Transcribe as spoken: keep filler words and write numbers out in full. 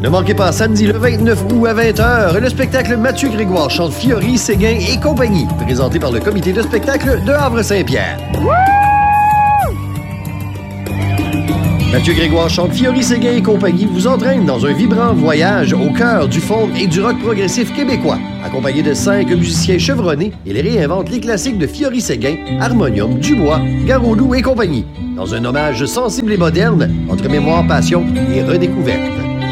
Ne manquez pas samedi le vingt-neuf août à vingt heures le spectacle Mathieu Grégoire chante Fiori, Séguin et compagnie, présenté par le comité de spectacle de Havre-Saint-Pierre. Mathieu Grégoire chante Fiori, Séguin et compagnie vous entraîne dans un vibrant voyage au cœur du folk et du rock progressif québécois. Accompagné de cinq musiciens chevronnés, il réinvente les classiques de Fiori, Séguin, Harmonium, Dubois, Garoudou et compagnie, dans un hommage sensible et moderne entre mémoire, passion et redécouverte.